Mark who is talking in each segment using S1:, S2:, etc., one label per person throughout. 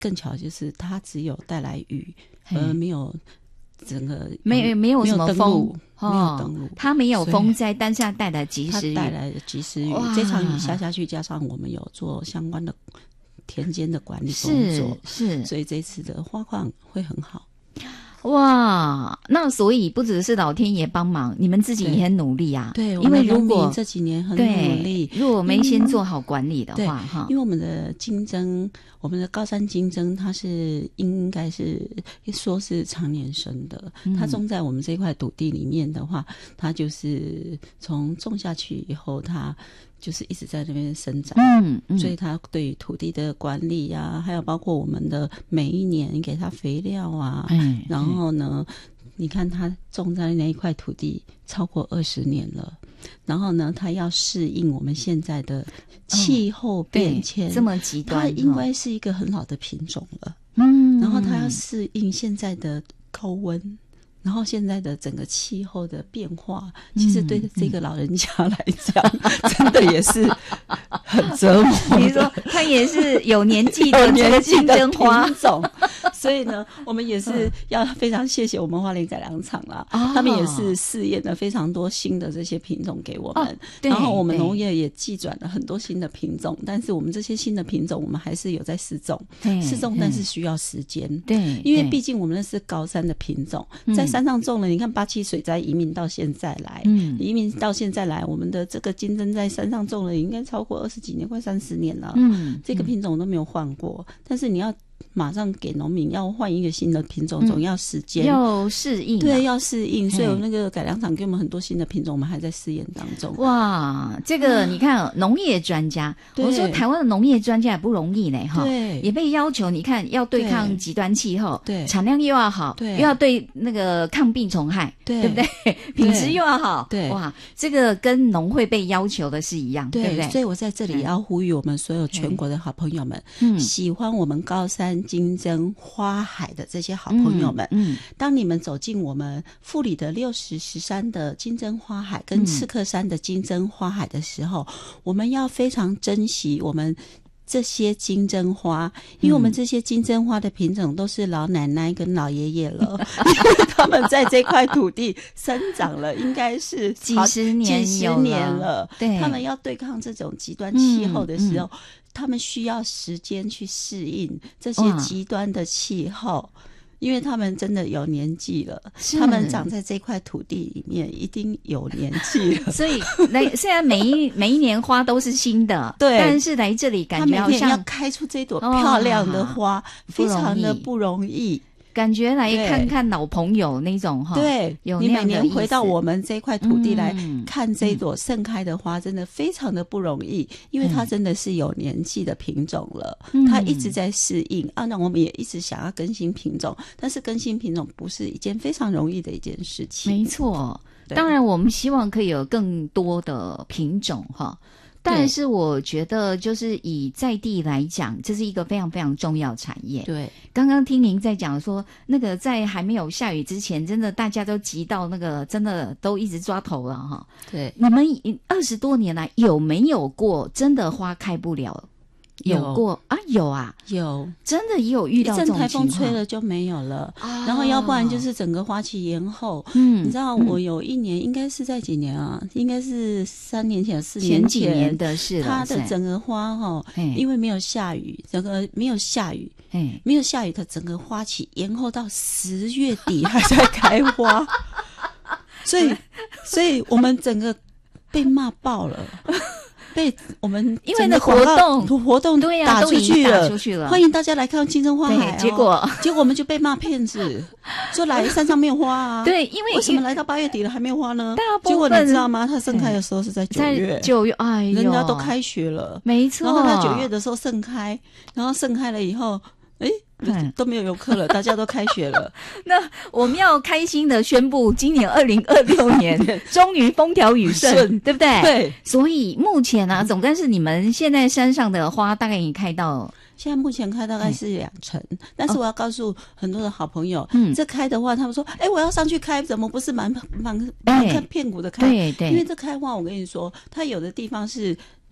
S1: 更巧就是它只有带来雨，没有整个
S2: 没有什么风，
S1: 没有登陆，
S2: 它没有风灾，但是它带来及时雨，
S1: 它带来的及时雨。这场雨下去，加上我们有做相关的田间的管理工作，
S2: 是，
S1: 所以这次的花况会很好。
S2: 哇，那所以不只是老天爷帮忙，你们自己也很努力啊。
S1: 对，
S2: 因为如果
S1: 这几年很努力，
S2: 如果没先做好管理的话，哈，
S1: 因为我们的金针，我们的高山金针，它是应该是说是常年生的，它种在我们这块土地里面的话，它就是从种下去以后，它就是一直在那边生长，所以它对于土地的管理啊，还有包括我们的每一年给它肥料啊，然后呢，你看它种在那一块土地超过20年了，然后呢，它要适应我们现在的气候变迁，
S2: 这么极端，
S1: 它应该是一个很老的品种了，然后它要适应现在的高温。然后现在的整个气候的变化，其实对这个老人家来讲，真的也是很折磨。
S2: 比如说，他也是有年纪的这个金针花
S1: 种，所以呢，我们也是要非常谢谢我们花莲改良场啦，他们也是试验了非常多新的这些品种给我们，然后我们农业也寄转了很多新的品种，但是我们这些新的品种，我们还是有在试种，但是需要时间，
S2: 对，
S1: 因为毕竟我们那是高山的品种，在山上种了，你看87水灾移民到现在来，我们的这个金针在山上种了，应该超过20几年，快30年了，这个品种都没有换过，但是你要马上给农民要换一个新的品种，总要时间，
S2: 要适应，
S1: 对，要适应。所以那个改良场给我们很多新的品种，我们还在试验当中。
S2: 哇，这个你看，农业专家，我说台湾的农业专家也不容易呢，哈，
S1: 对，
S2: 也被要求，你看要对抗极端气候，
S1: 对，
S2: 产量又要好，
S1: 对，
S2: 又要对那个抗病虫害，对不对？品质又要好，
S1: 对，
S2: 哇，这个跟农会被要求的是一样，对不对？
S1: 所以我在这里要呼吁我们所有全国的好朋友们，喜欢我们高山金针花海的这些好朋友们，当你们走进我们富里的60石山的金针花海跟赤克山的金针花海的时候，我们要非常珍惜我们这些金针花，因为我们这些金针花的品种都是老奶奶跟老爷爷了，因为他们在这块土地生长了应该是
S2: 几十年
S1: 了，
S2: 对，
S1: 他们要对抗这种极端气候的时候，他们需要时间去适应这些极端的气候，因为他们真的有年纪了，他们长在这块土地里面一定有年纪了，
S2: 所以虽然每一年花都是新的，对，但是来这里感觉好像
S1: 他每天要开出这朵漂亮的花，非常的不容易。
S2: 感觉来看看老朋友那种哈，
S1: 对，
S2: 有那样的
S1: 你每年回到我们这块土地来看这一朵盛开的花，真的非常的不容易，因为它真的是有年纪的品种了，它一直在适应那我们也一直想要更新品种，但是更新品种不是一件非常容易的一件事情。
S2: 没错，当然我们希望可以有更多的品种哈。但是我觉得就是以在地来讲，这是一个非常非常重要的产业。
S1: 对，
S2: 刚刚听您在讲说，那个在还没有下雨之前，真的大家都急到那个真的都一直抓头了哈。
S1: 对，
S2: 你们20多年来有没有过真的花开不了？有过啊，有啊，
S1: 有，
S2: 真的也有遇到这种情况，
S1: 一阵台风吹了就没有了，然后要不然就是整个花期延后。你知道我有一年应该是在几年啊？应该是3年前、4年前，
S2: 前几年的事了。
S1: 它的整个花因为没有下雨，整个没有下雨，它整个花期延后到10月底还在开花，所以我们整个被骂爆了。被我们
S2: 因为那活动对
S1: 打出去了，欢迎大家来看金针花海，
S2: 结果
S1: 我们就被骂骗子，说来山上没有花啊。
S2: 对，因为
S1: 什么来到8月底了还没有花呢？结果你知道吗？它盛开的时候是在9月，
S2: 哎呦，
S1: 人家都开学了，
S2: 没错。
S1: 然后它9月的时候盛开，然后盛开了以后，都没有游客了，大家都开学了。
S2: 那我们要开心的宣布，今年2026年终于风调雨顺，对不对？
S1: 对。
S2: 所以目前啊，总干事你们现在山上的花大概已经开到，
S1: 现在目前开大概是2成，但是我要告诉很多的好朋友，这开的话，他们说，我要上去开，怎么不是满片股的开？
S2: 对，
S1: 因为这开花，我跟你说，它有的地方是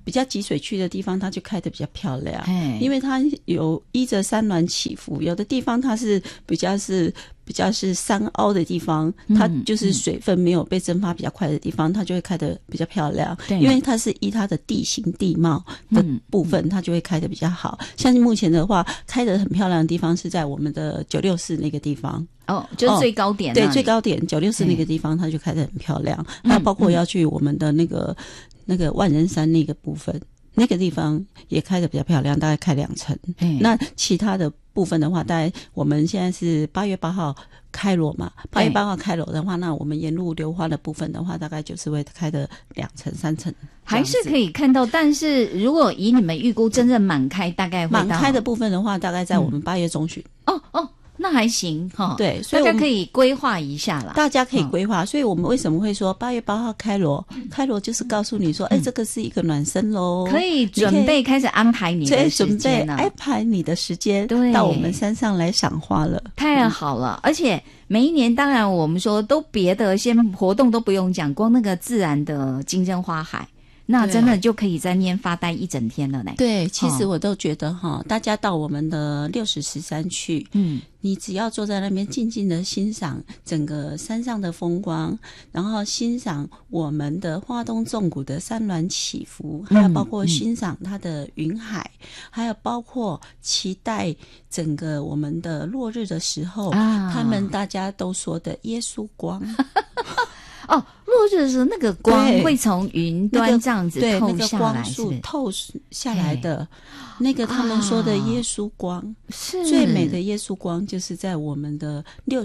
S1: 比较集水区的地方，它就开得比较漂亮，因为它有依着山峦起伏，有的地方它是比较是山凹的地方，它就是水分没有被蒸发比较快的地方，它就会开得比较漂亮。因为它是依它的地形地貌的部分，它就会开得比较好。像目前的话，开得很漂亮的地方是在我们的964那个地方。
S2: 就是最高点，
S1: 对，最高点964那个地方，它就开得很漂亮。还有包括要去我们的那个万人山那个部分，那个地方也开得比较漂亮，大概开2层。那其他的部分的话，大概我们现在是8月8号开锣嘛，8月8号开锣的话，那我们沿路流花的部分的话，大概就是会开的2层3层，
S2: 还是可以看到。但是如果以你们预估真正满开，大概会到
S1: 满开的部分的话，大概在我们8月中旬。
S2: 那还行哈，
S1: 对，所以
S2: 大家可以规划一下啦。
S1: 大家可以规划，所以我们为什么会说8月8号开锣？开锣就是告诉你说，这个是一个暖身咯，
S2: 可以准备开始安排你的时间了，
S1: 安排你的时间，到我们山上来赏花了，
S2: 太好了！而且每一年，当然我们说都别的些活动都不用讲，光那个自然的金针花海。那真的就可以在那边发呆一整天了呢。
S1: 对，其实我都觉得大家到我们的6013去，你只要坐在那边静静的欣赏整个山上的风光，然后欣赏我们的花东纵谷的山峦起伏，还有包括欣赏它的云海，还有包括期待整个我们的落日的时候，他们大家都说的耶稣光。
S2: 落日的时候，那个光会从云端这样子透下来，
S1: 那个光束透下来的，那个他们说的耶稣光，是最美的耶稣光，就是在我们的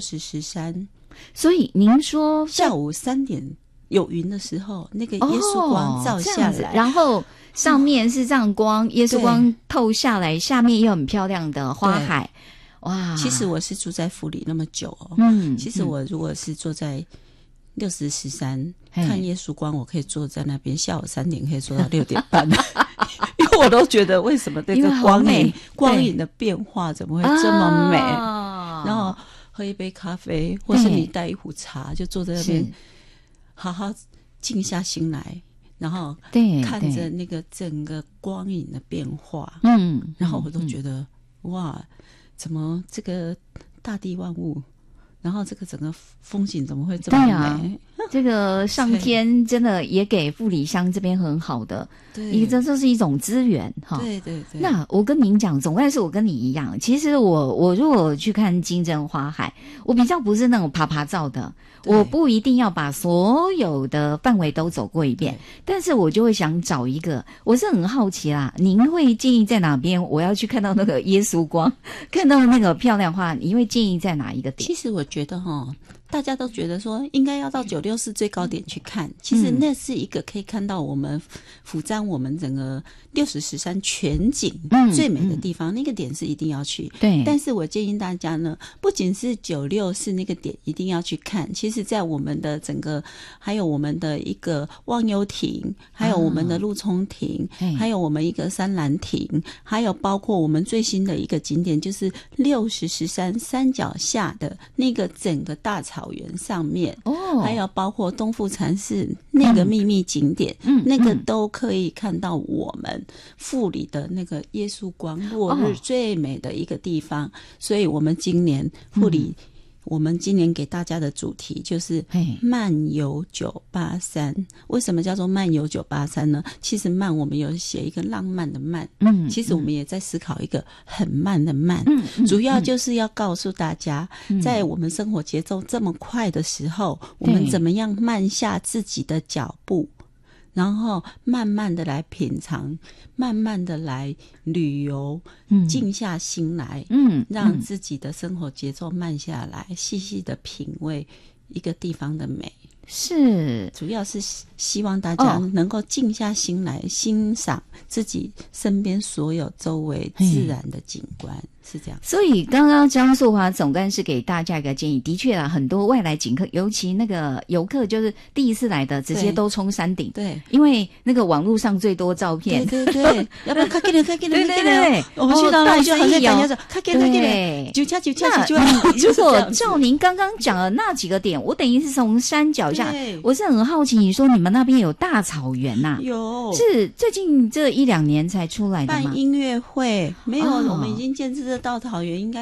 S1: 6013。
S2: 所以您说
S1: 下午3点有云的时候，那个耶稣光照下来，
S2: 然后上面是这样光，耶稣光透下来，下面又很漂亮的花海。哇！
S1: 其实我是住在府里那么久其实我如果是坐在6013看耶稣光，我可以坐在那边，下午3点可以坐到6点半，因为我都觉得为什么这个光影的变化怎么会这么美？然后喝一杯咖啡，或是你带一壶茶，就坐在那边，好好静下心来，然后看着那个整个光影的变化，然后我都觉得哇，怎么这个大地万物，然后这个整个风景怎么会这么美？
S2: 这个上天真的也给富里乡这边很好的，这是一种资源哈。
S1: 对对对。
S2: 那我跟您讲，总归是我跟你一样，其实我如果去看金针花海，我比较不是那种爬照的，我不一定要把所有的范围都走过一遍，但是我就会想找一个，我是很好奇啦，您会建议在哪边我要去看到那个耶稣光，看到那个漂亮花，你会建议在哪一个点？
S1: 其实我觉得大家都觉得说应该要到964最高点去看，其实那是一个可以看到我们俯瞰我们整个6013全景最美的地方，那个点是一定要去。
S2: 对，
S1: 但是我建议大家呢，不仅是964那个点一定要去看，其实在我们的整个还有我们的一个忘忧亭，还有我们的陆冲亭，还有我们一个山岚亭，还有包括我们最新的一个景点就是6013山脚下的那个整个大草原上面，还有包括东富禅寺那个秘密景点，那个都可以看到我们富里的那个耶稣光落日最美的一个地方。所以我们今年富里我们今年给大家的主题就是漫游983。为什么叫做漫游983呢？其实慢我们有写一个浪漫的慢，其实我们也在思考一个很慢的慢，主要就是要告诉大家，在我们生活节奏这么快的时候，我们怎么样慢下自己的脚步，然后慢慢的来品尝，慢慢的来旅游，静下心来，让自己的生活节奏慢下来，细细的品味一个地方的美。
S2: 是，
S1: 主要是希望大家能够静下心来欣赏自己身边所有周围自然的景观。 是这样。
S2: 所以刚刚张素华总干事给大家一个建议，的确啦，很多外来景客，尤其那个游客，就是第一次来的，直接都冲山顶。
S1: 对，
S2: 因为那个网络上最多照片。
S1: 对对对，要不然看给人，
S2: 对对对，
S1: 我们去到那里就好像感觉说，看给人，就加。
S2: 如果照您刚刚讲的那几个点，我等于是从山脚下，我是很好奇，你说你们那边有大草原呐？
S1: 有，
S2: 是最近这1-2年才出来的吗？
S1: 办音乐会没有，我们已经建制的大草原应该